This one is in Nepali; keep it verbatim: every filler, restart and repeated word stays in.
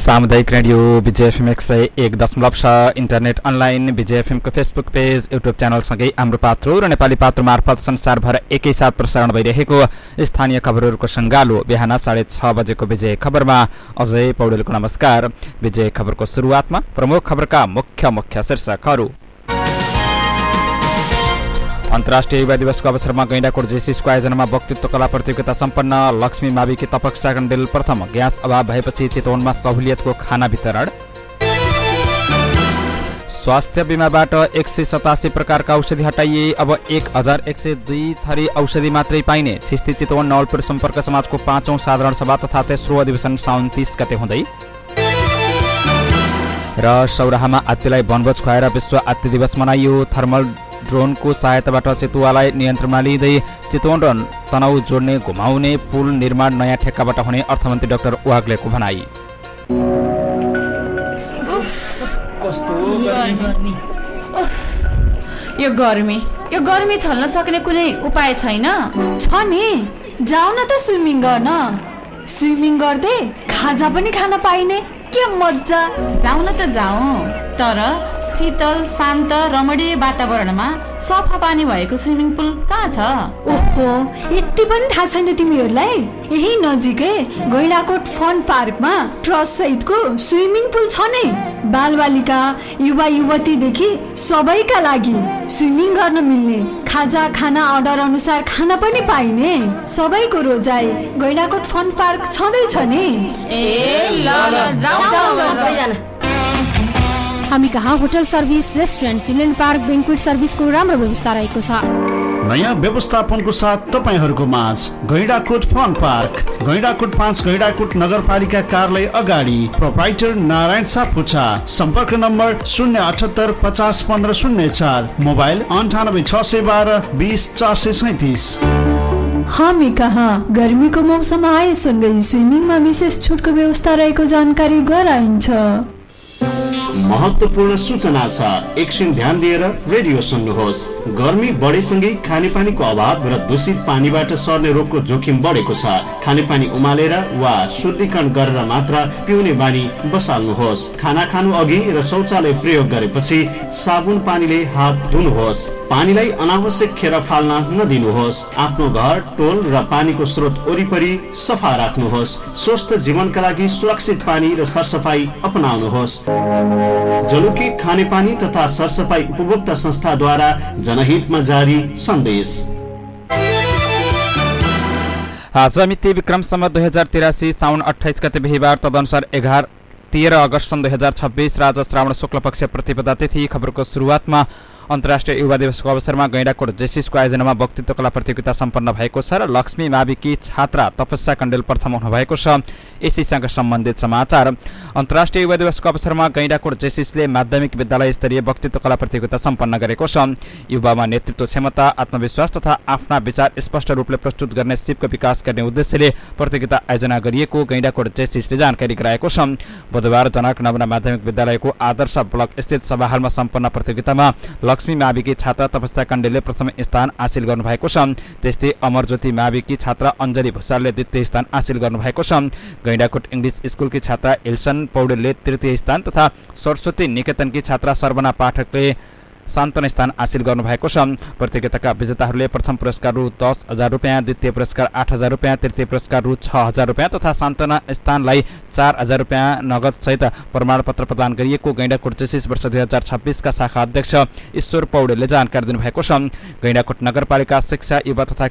सामुदायिक रेडियो विजय एफएम एक सय एक दशमलव छ इन्टरनेट अनलाइन विजय एफएमको फेसबुक पेज युट्युब च्यानलसँगै हाम्रो पात्रो र नेपाली पात्रो मार्फत संसारभर एकैसाथ प्रसारण भइरहेको स्थानीय खबरहरूको सङ्गालो बिहान साढे छ बजेको विजय खबरमा अजय पौडेलको नमस्कार। विजय खबरको सुरुवातमा प्रमुख खबरका मुख्य मुख्य शीर्षकहरू। अन्तर्राष्ट्रिय युवा दिवसको अवसरमा गैंडाकोट जेसिसको आयोजनामा वक्तृत्व कला प्रतियोगिता सम्पन्न। लक्ष्मी माविकी तपस्या कण्डेल प्रथम। ग्यास अभाव भएपछि चितवनमा सहुलियतको खाना वितरण। स्वास्थ्य बीमाबाट एक सय सतासी प्रकारका औषधि हटाइए। अब एक हजार एक सय दुई थरी औषधि मात्रै पाइने। छिस्ती चितवन नवलपुर सम्पर्क समाजको पाँचौं साधारण सभा तथा तेस्रो अधिवेशन साउन तीस गते हुँदै। र सौराहामा हात्तीलाई वनभोज खुवाएर विश्व हात्ती दिवस मनाइयो। थर्मल ड्रोनको सहायताबाट चितुवालाई नियन्त्रणमा लिँदै चितवन र तनहु जोड्ने घुमाउने पुल निर्माण नयाँ ठेक्काबाट हुने अर्थमन्त्री डाक्टर वाग्लेको भनाई। यो गर्मी यो गर्मी छल्न सक्ने कुनै उपाय छैन? छ नि, जाऊ न त स्विमिङ गर्न। स्विमिङ गर्दै खाजा पनि खान पाइने, के मजा। जाऊ न त जाऊ, तर शीतल शान्त रमणीय वातावरणमा सफा पानी भएको स्विमिङ पुल कहाँ छ? ओहो, यति पनि थाहा छैन तिमीहरूलाई? यही नजिकै गैंडाकोट फन पार्कमा ट्रस्ट सहितको स्विमिङ पुल छ नै। बालबालिका युवा युवतीदेखि सबैका लागि स्विमिङ गर्न मिल्ने, खाजा खाना अर्डर अनुसार खाना पनि पाइने, सबैको रोजाइ गैंडाकोट फन पार्क छँदैछ नि। ए ल ल जाऊ जाऊ। हामी कहाँ hotel service, restaurant, children park, बेन्क्वेट सर्भिसको राम्रो व्यवस्था रहेको छ। नयाँ व्यवस्थापनको साथ तपाईहरूको माझ गैंडाकोट फन पार्क, गैंडाकोट पाँच, गैंडाकोट नगरपालिका कार्यालय अगाडि। प्रोप्राइटर नारायण सापकोटा। सम्पर्क नम्बर शून्य अठहत्तर पचास पन्ध्र शून्य चार। मोबाइल अन्ठानब्बे छ सय बाह्र बिस चार सय सैतिस। हामी कहाँ गर्मीको मौसम आएसँगै स्विमिङमा विशेष छुटको व्यवस्था रहेको जानकारी गराइन्छ। महत्त्वपूर्ण सूचना छ, एकछिन ध्यान दिएर रेडियो सुन्नुहोस्। गर्मी बढेसँगै खानेपानीको अभाव र दूषित पानीबाट सर्ने रोगको जोखिम बढेको छ। खानेपानी उमालेर वा शुद्धिकरण गरेर मात्र पिउने बानी बसाल्नुहोस्। खाना खानु अघि र शौचालय प्रयोग गरेपछि साबुन पानीले हात धुनुहोस्। पानीलाई अनावश्यक खेर फाल्न नदिनुहोस्। आफ्नो घर, टोल र पानीको स्रोत वरिपरि सफा राख्नुहोस्। स्वस्थ जीवनका लागि सुरक्षित पानी र सरसफाई अपनाउनुहोस्। जलुकी खानेपानी तथा सरसफाई उपभोक्ता संस्थाद्वारा जनहितमा जारी सन्देश। आज मिति विक्रम सम्वत दुई हजार तिरासी साउन अठाइस गते बिहिबार तदनुसार एघार तेह्र अगस्त सन् दुई हजार छब्बिस राज श्रावण शुक्ल पक्ष प्रतिपदा तिथि। खबरको सुरुवातमा अन्तर्राष्ट्रिय युवा दिवसको अवसरमा गैंडाकोट जेसिसको आयोजनामा वक्तृत्व कला प्रतियोगिता सम्पन्न भएको छ र लक्ष्मी माविकी छात्रा तपस्या कण्डेल प्रथम हुनुभएको छ। यसैसँग सम्बन्धित समाचार। अन्तर्राष्ट्रिय युवा दिवसको अवसरमा गैंडाकोट जेसिसले माध्यमिक विद्यालय स्तरीय वक्तृत्व कला प्रतियोगिता सम्पन्न गरेको छ। युवामा नेतृत्व क्षमता, आत्मविश्वास तथा आफ्ना विचार स्पष्ट रूपले प्रस्तुत गर्ने सिपको विकास गर्ने उद्देश्यले प्रतियोगिता आयोजना गरिएको गैंडाकोट जेसिसले जानकारी गराएको छ। बुधबार जनक नमुना माध्यमिक विद्यालयको आदर्श ब्लक स्थित सभाहालमा सम्पन्न प्रतियोगितामा लक्ष्मी माविकी छात्रा तपस्या कण्डेलले प्रथम स्थान हासिल गर्नुभएको छ। त्यस्तै अमरज्योति माविकी छात्रा अञ्जली भुसालले द्वितीय स्थान हासिल गर्नुभएको छ। गैंडाकोट इङ्ग्लिस स्कुलकी छात्रा एल्सन पौडेलले तृतीय स्थान तथा सरस्वती निकेतनकी छात्रा सर्वना पाठकले सान्तवन स्थान हासिल गर्नुभएको छ। प्रतियोगिताका विजेताहरूले प्रथम पुरस्कार रु दस हजार रुपियाँ, द्वितीय पुरस्कार आठ हजार रुपियाँ, तृतीय पुरस्कार रु छ हजार रुपियाँ तथा सान्तवना स्थानलाई चार हजार रुपियाँ नगद सहित प्रमाणपत्र प्रदान गरिएको गैंडाकोट जेसिस वर्ष दुई हजार छब्बिसका शाखा अध्यक्ष ईश्वर पौडेलले जानकारी दिनुभएको छ। गैंडाकोट नगरपालिका शिक्षा, युवा तथा